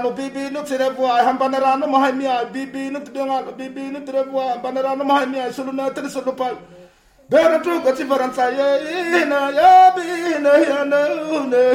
Bibi no trevoa, Hambanarano Mahamia, Bibi no Dunga, Bibi no trevoa, Banarano Mahamia, Suluna Trisopal. Better to go to Varansa, ya,